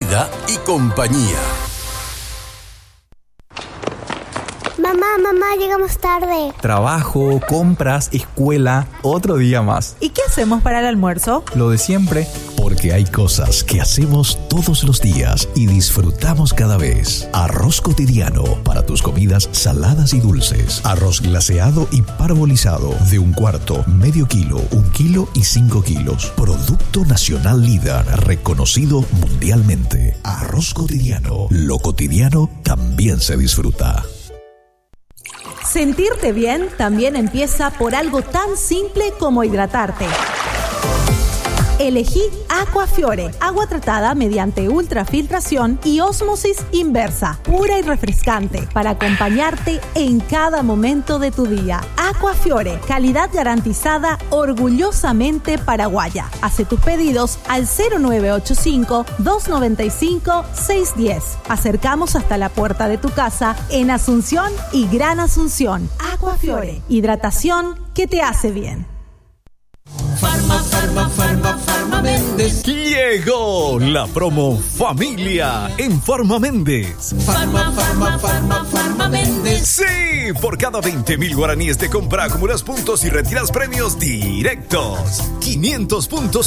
vida y compañía. Mamá, llegamos tarde. Trabajo, compras, escuela, otro día más. ¿Y qué hacemos para el almuerzo? Lo de siempre. Porque hay cosas que hacemos todos los días y disfrutamos cada vez. Arroz cotidiano para tus comidas saladas y dulces. Arroz glaseado y parbolizado de 1/4, medio kilo, 1 kilo y 5 kilos. Producto nacional líder, reconocido mundialmente. Arroz cotidiano. Lo cotidiano también se disfruta. Sentirte bien también empieza por algo tan simple como hidratarte. Elegí Aquafiore, agua tratada mediante ultrafiltración y ósmosis inversa, pura y refrescante, para acompañarte en cada momento de tu día. Aquafiore, calidad garantizada, orgullosamente paraguaya. Hace tus pedidos al 0985-295-610. Acercamos hasta la puerta de tu casa en Asunción y Gran Asunción. Aquafiore, hidratación que te hace bien. Farma Méndez. Llegó la promo Familia en Farma Méndez. Farma Méndez. Sí, por cada 20.000 guaraníes de compra acumulas puntos y retiras premios directos. 500 puntos